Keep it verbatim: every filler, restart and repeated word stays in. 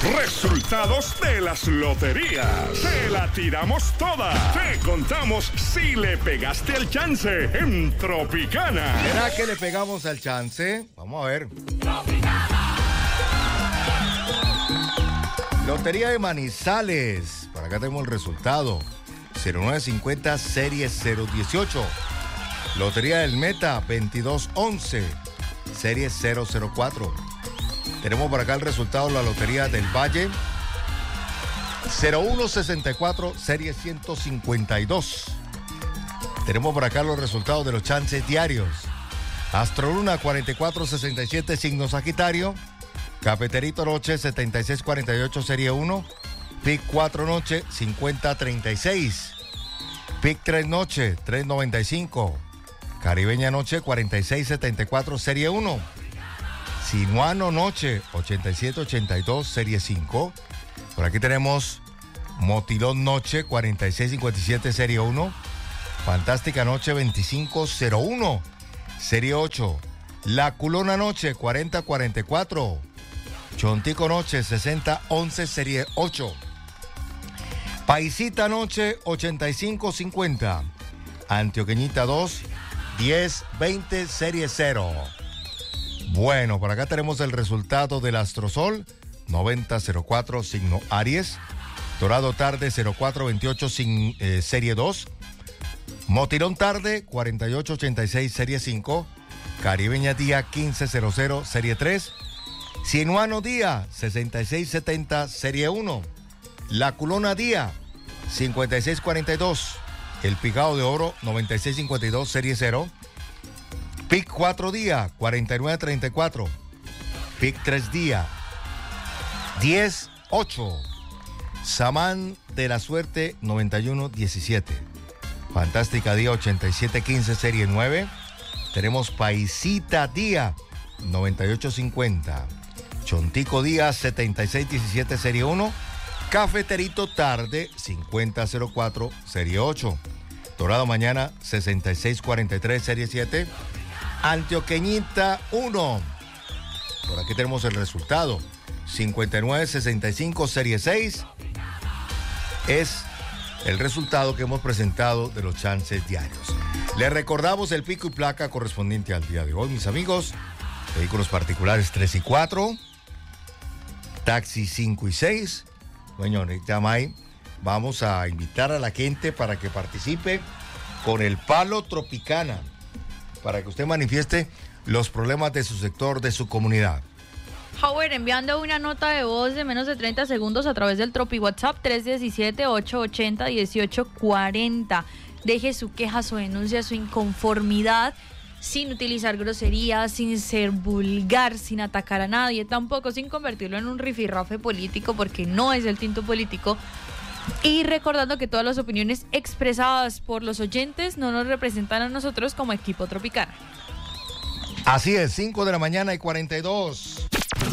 Resultados de las loterías. Te la tiramos toda. Te contamos si le pegaste al chance en Tropicana. ¿Será que le pegamos al chance? Vamos a ver. Lotería de Manizales. Por acá tenemos el resultado. cero nueve cincuenta, serie cero dieciocho. Lotería del Meta, veintidós once, serie cero cero cuatro. Tenemos por acá el resultado de la Lotería del Valle, cero uno sesenta y cuatro, serie ciento cincuenta y dos. Tenemos por acá los resultados de los chances diarios. Astroluna cuarenta y cuatro sesenta y siete, signo Sagitario. Cafeterito Noche setenta y seis cuarenta y ocho, serie uno. Pic cuatro Noche cincuenta treinta y seis. Pic tres Noche tres noventa y cinco. Caribeña Noche cuarenta y seis setenta y cuatro, serie uno. Sinuano Noche ochenta y siete ochenta y dos, serie cinco. Por aquí tenemos Motilón Noche cuarenta y seis cincuenta y siete, serie uno. Fantástica Noche veinticinco cero uno, serie ocho. La Culona Noche cuarenta cuarenta y cuatro. Chontico Noche sesenta once, serie ocho. Paisita Noche ochenta y cinco cincuenta. Antioqueñita dos diez veinte, serie cero. Bueno, por acá tenemos el resultado del Astrosol noventa cero cuatro, signo Aries. Dorado Tarde cero cuatro veintiocho, sin, eh, serie dos. Motilón Tarde cuarenta y ocho ochenta y seis, serie cinco. Caribeña Día quince cero cero, serie tres. Sinuano Día sesenta y seis setenta, serie uno. La Culona Día cincuenta y seis cuarenta y dos. El Picado de Oro noventa y seis cincuenta y dos, serie cero. Pic cuatro Día cuarenta y nueve treinta y cuatro. Pic tres Día diez ocho. Samán de la Suerte noventa y uno diecisiete. Fantástica Día ochenta y siete quince, serie nueve. Tenemos Paisita Día noventa y ocho cincuenta. Chontico Día setenta y seis diecisiete, serie uno. Cafeterito Tarde cincuenta cero cuatro, serie ocho. Dorado Mañana sesenta y seis cuarenta y tres, serie siete. Antioqueñita uno. Por aquí tenemos el resultado. cincuenta y nueve sesenta y cinco, serie seis. Es el resultado que hemos presentado de los chances diarios. Les recordamos el pico y placa correspondiente al día de hoy, mis amigos. Vehículos particulares tres y cuatro. Taxi cinco y seis. Bueno, Tamay, vamos a invitar a la gente para que participe con el Palo Tropicana, para que usted manifieste los problemas de su sector, de su comunidad. Howard, enviando una nota de voz de menos de treinta segundos a través del Tropi WhatsApp tres uno siete, ocho ocho cero, uno ocho cuatro cero. Deje su queja, su denuncia, su inconformidad, sin utilizar groserías, sin ser vulgar, sin atacar a nadie, tampoco sin convertirlo en un rifirrafe político, porque no es el tinto político. Y recordando que todas las opiniones expresadas por los oyentes no nos representan a nosotros como equipo Tropicana. Así es, cinco de la mañana y cuarenta y dos.